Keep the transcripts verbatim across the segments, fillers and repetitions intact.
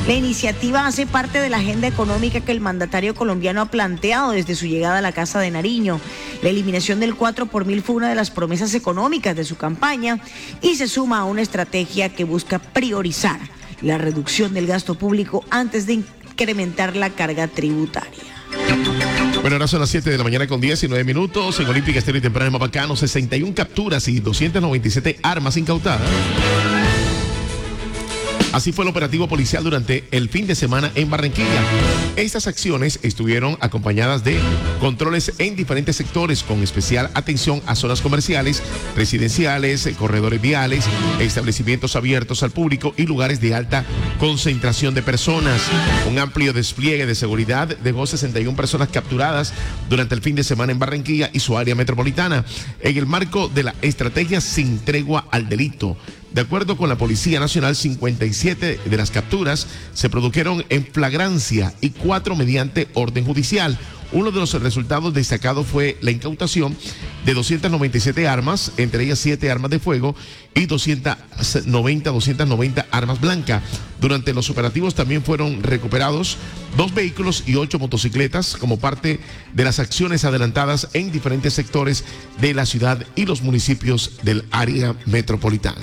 La iniciativa hace parte de la agenda económica que el mandatario colombiano ha planteado desde su llegada a la Casa de Nariño. La eliminación del cuatro por mil fue una de las promesas económicas de su campaña y se suma a una estrategia que busca priorizar la reducción del gasto público antes de incrementar la carga tributaria. Bueno, ahora son las siete de la mañana con diecinueve minutos. En Olímpica Estéreo y Temprano, Mapacano, sesenta y una capturas y doscientas noventa y siete armas incautadas. Así fue el operativo policial durante el fin de semana en Barranquilla. Estas acciones estuvieron acompañadas de controles en diferentes sectores, con especial atención a zonas comerciales, residenciales, corredores viales, establecimientos abiertos al público y lugares de alta concentración de personas. Un amplio despliegue de seguridad dejó sesenta y una personas capturadas durante el fin de semana en Barranquilla y su área metropolitana, en el marco de la estrategia Sin Tregua al Delito. De acuerdo con la Policía Nacional, cincuenta y siete de las capturas se produjeron en flagrancia y cuatro mediante orden judicial. Uno de los resultados destacados fue la incautación de doscientas noventa y siete armas, entre ellas siete armas de fuego y doscientas noventa armas blancas. Durante los operativos también fueron recuperados dos vehículos y ocho motocicletas como parte de las acciones adelantadas en diferentes sectores de la ciudad y los municipios del área metropolitana.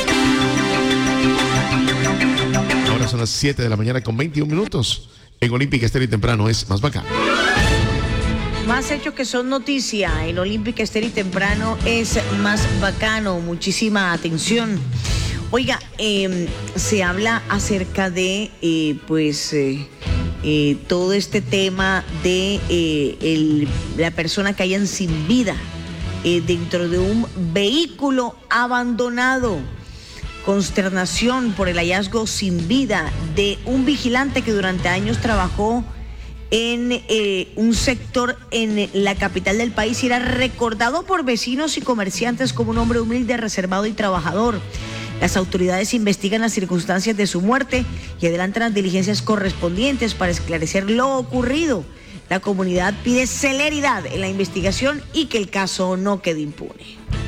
Ahora son las siete de la mañana con veintiún minutos. En Olímpica Estéreo y Temprano es Más Bacano. Más hechos que son noticia en Olímpica Estéreo y Temprano es Más Bacano. Muchísima atención. Oiga, eh, se habla acerca de eh, pues eh, eh, todo este tema de eh, el, la persona que hayan sin vida eh, dentro de un vehículo abandonado. Consternación por el hallazgo sin vida de un vigilante que durante años trabajó en eh, un sector en la capital del país y era recordado por vecinos y comerciantes como un hombre humilde, reservado y trabajador. Las autoridades investigan las circunstancias de su muerte y adelantan las diligencias correspondientes para esclarecer lo ocurrido. La comunidad pide celeridad en la investigación y que el caso no quede impune.